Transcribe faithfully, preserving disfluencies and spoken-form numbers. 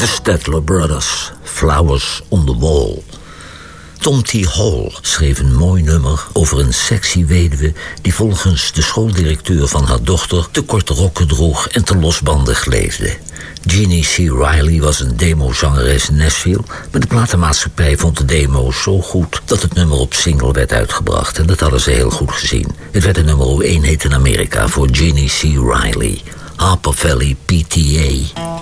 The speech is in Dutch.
De Statler Brothers, Flowers on the Wall. Tom T. Hall schreef een mooi nummer over een sexy weduwe die volgens de schooldirecteur van haar dochter te korte rokken droeg en te losbandig leefde. Jeannie C. Riley was een demozangeres in Nashville, maar de platenmaatschappij vond de demo zo goed dat het nummer op single werd uitgebracht en dat hadden ze heel goed gezien. Het werd een nummer één hit in Amerika voor Jeannie C. Riley. Harper Valley P T A.